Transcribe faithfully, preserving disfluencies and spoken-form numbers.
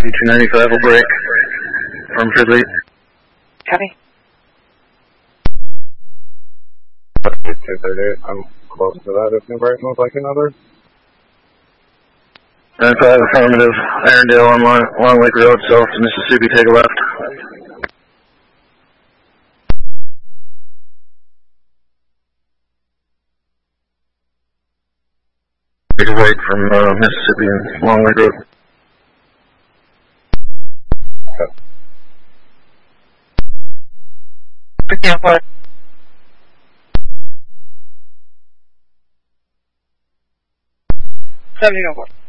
two ninety-five will break from Fridley. Copy. two thirty-eight, I'm close to that if New Brighton would like another. ninety-five affirmative, Irondale on Long, Long Lake Road, south to Mississippi, take a left. Take a right from uh, Mississippi and Long Lake Road. Okay. Airport. seventy over.